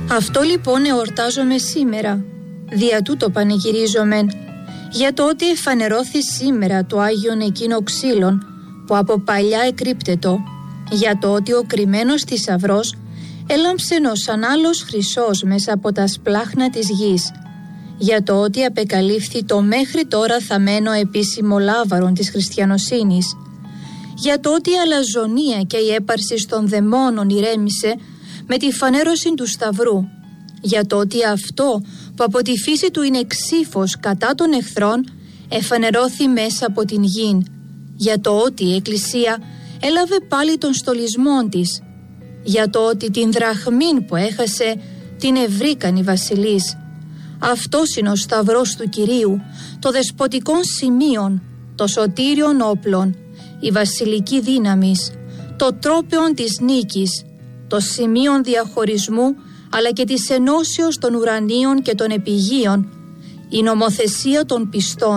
Αυτό λοιπόν εορτάζομαι σήμερα, δια τούτο πανηγυρίζομεν, για το ότι εφανερώθη σήμερα το Άγιον εκείνο ξύλον που από παλιά εκρύπτετο, για το ότι ο κρυμμένος θησαυρός έλαμψεν ως ανάλος χρυσός μέσα από τα σπλάχνα της γης, για το ότι απεκαλύφθη το μέχρι τώρα θαμένο επίσημο λάβαρον της χριστιανοσύνης, για το ότι η αλαζονία και η έπαρση των δαιμόνων ηρέμησε με τη φανέρωση του Σταυρού, για το ότι αυτό που από τη φύση του είναι ξύφος κατά των εχθρών εφανερώθη μέσα από την γην, για το ότι η Εκκλησία έλαβε πάλι τον στολισμό της, για το ότι την δραχμήν που έχασε την ευρήκαν οι βασιλείς. Αυτός είναι ο Σταυρός του Κυρίου, το δεσποτικόν σημείον, το σωτήριον όπλον, η βασιλική δύναμης, το τρόπεον της νίκης, το σημείον διαχωρισμού αλλά και της ενώσεως των ουρανίων και των επιγείων, η νομοθεσία των πιστών.